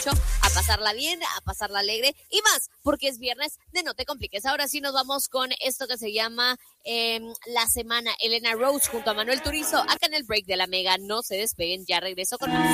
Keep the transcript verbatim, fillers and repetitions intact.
a pasarla bien, a pasarla alegre y más, porque es viernes de No Te Compliques. Ahora sí nos vamos con esto que se llama eh, La Semana. Elena Rose junto a Manuel Turizo, acá en el break de la Mega. No se despeguen, ya regreso con más.